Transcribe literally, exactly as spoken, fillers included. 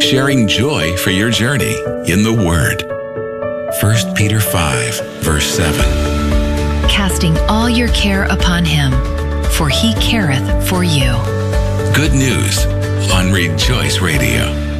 sharing joy for your journey in the Word. First Peter five, verse seven. Casting all your care upon him, for he careth for you. Good news on Rejoice Radio.